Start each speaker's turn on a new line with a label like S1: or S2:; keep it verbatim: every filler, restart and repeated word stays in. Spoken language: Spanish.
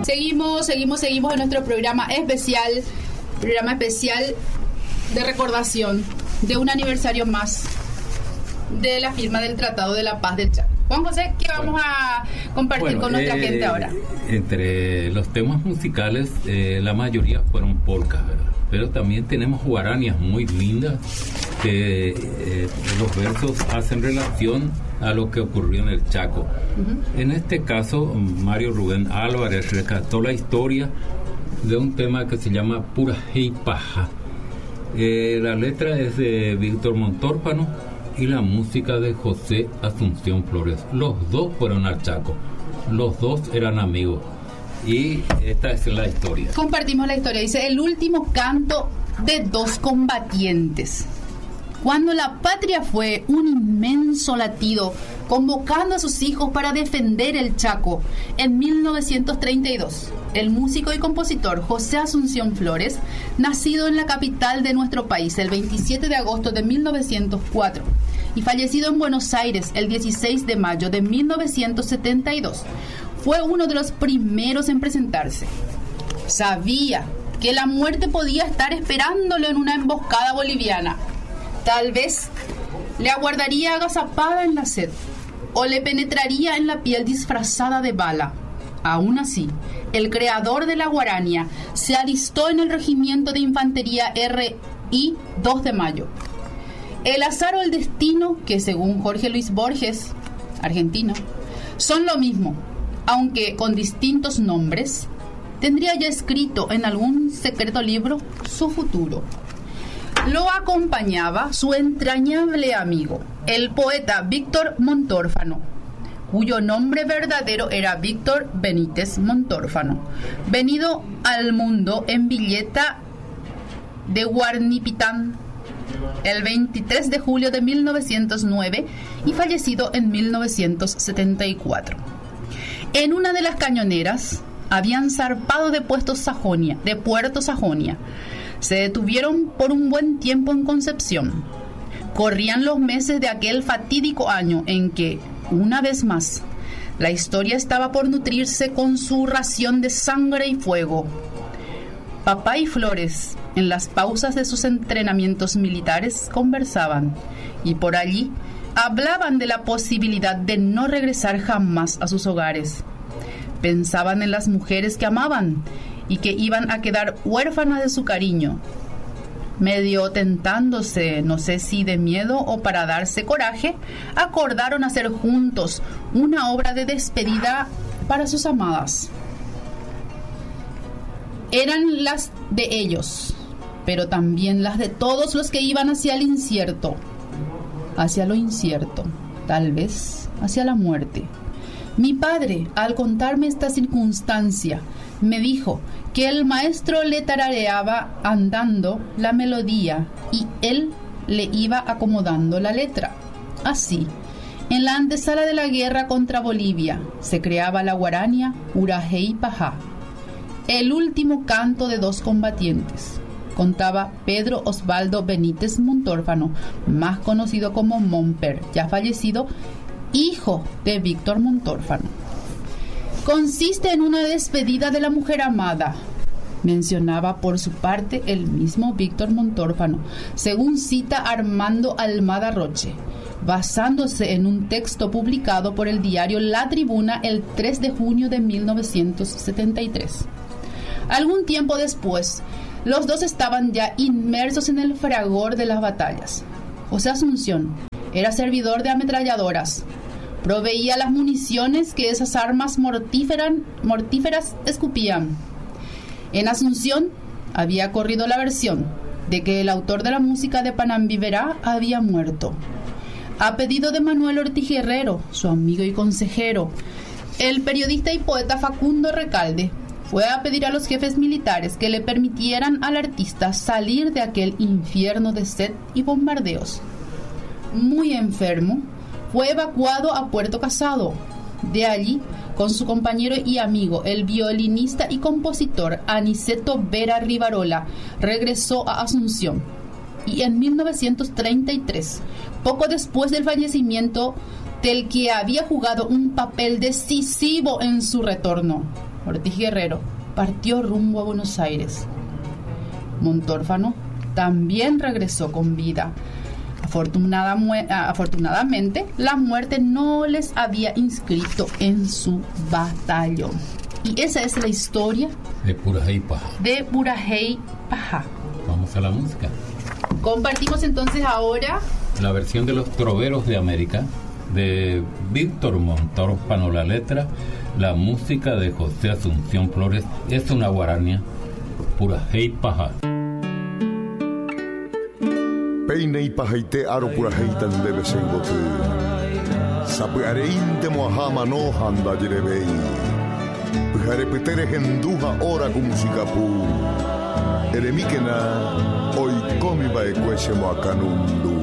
S1: Seguimos, seguimos, seguimos en nuestro programa especial, programa especial de recordación de un aniversario más de la firma del Tratado de la Paz del Chaco. Juan José, ¿qué vamos a compartir bueno, con nuestra eh, gente ahora?
S2: Entre los temas musicales, eh, la mayoría fueron polcas, ¿verdad? Pero también tenemos guaranías muy lindas que eh, los versos hacen relación a lo que ocurrió en el Chaco. Uh-huh. En este caso, Mario Rubén Álvarez rescató la historia de un tema que se llama Purajey Paja. Eh, la letra es de Víctor Montórfano y la música de José Asunción Flores. Los dos fueron al Chaco, los dos eran amigos. Y esta es la historia.
S1: Compartimos la historia. Dice: el último canto de dos combatientes. Cuando la patria fue un inmenso latido, convocando a sus hijos para defender el Chaco, en mil novecientos treinta y dos, el músico y compositor José Asunción Flores, nacido en la capital de nuestro país el veintisiete de agosto de mil novecientos cuatro y fallecido en Buenos Aires el dieciséis de mayo de mil novecientos setenta y dos, fue uno de los primeros en presentarse. Sabía que la muerte podía estar esperándolo en una emboscada boliviana. Tal vez le aguardaría agazapada en la sed o le penetraría en la piel disfrazada de bala. Aún así, el creador de la guarania se alistó en el regimiento de infantería R I dos de mayo. El azar o el destino, que según Jorge Luis Borges, argentino, son lo mismo, aunque con distintos nombres, tendría ya escrito en algún secreto libro su futuro. Lo acompañaba su entrañable amigo, el poeta Víctor Montórfano, cuyo nombre verdadero era Víctor Benítez Montórfano, venido al mundo en Villeta de Huarnipitán el veintitrés de julio de mil novecientos nueve y fallecido en mil novecientos setenta y cuatro. En una de las cañoneras habían zarpado de Puerto Sajonia, de Puerto Sajonia. Se detuvieron por un buen tiempo en Concepción. Corrían los meses de aquel fatídico año en que, una vez más, la historia estaba por nutrirse con su ración de sangre y fuego. Papá y Flores, en las pausas de sus entrenamientos militares, conversaban, y por allí hablaban de la posibilidad de no regresar jamás a sus hogares. Pensaban en las mujeres que amaban y que iban a quedar huérfanas de su cariño. Medio tentándose, no sé si de miedo o para darse coraje, acordaron hacer juntos una obra de despedida para sus amadas. Eran las de ellos, pero también las de todos los que iban hacia el incierto, hacia lo incierto, tal vez hacia la muerte. Mi padre, al contarme esta circunstancia, me dijo que el maestro le tarareaba andando la melodía y él le iba acomodando la letra. Así, en la antesala de la guerra contra Bolivia, se creaba la guarania Purajey Paja, el último canto de dos combatientes. Contaba Pedro Osvaldo Benítez Montórfano, más conocido como Momper, ya fallecido, hijo de Víctor Montórfano. Consiste en una despedida de la mujer amada, mencionaba por su parte el mismo Víctor Montórfano, según cita Armando Almada Roche, basándose en un texto publicado por el diario La Tribuna el tres de junio de mil novecientos setenta y tres. Algún tiempo después, los dos estaban ya inmersos en el fragor de las batallas. José Asunción era servidor de ametralladoras, proveía las municiones que esas armas mortíferas, mortíferas escupían. En Asunción había corrido la versión de que el autor de la música de Panambiverá había muerto. A pedido de Manuel Ortiz Guerrero, su amigo y consejero, el periodista y poeta Facundo Recalde fue a pedir a los jefes militares que le permitieran al artista salir de aquel infierno de sed y bombardeos. Muy enfermo, fue evacuado a Puerto Casado. De allí, con su compañero y amigo, el violinista y compositor Aniceto Vera Rivarola, regresó a Asunción. Y en mil novecientos treinta y tres, poco después del fallecimiento del que había jugado un papel decisivo en su retorno, Ortiz Guerrero partió rumbo a Buenos Aires. Montórfano también regresó con vida. Afortunada mu- afortunadamente, la muerte no les había inscrito en su batallón. Y esa es la historia
S2: de Purajey Paja.
S1: de Purajey Paja.
S2: Vamos a la música.
S1: Compartimos entonces ahora
S2: La versión de los Troveros de América, de Víctor Montórfano la letra, la música de José Asunción Flores. Es una guarania, Purajey Paja.
S3: Peinei pahaite aro puraheitan debe sengotu. Sapu areinte mohama no handa jirebei. Pujare petere henduha ora kumusikapu. Eremikena oi komi bae kwese mo akanundu.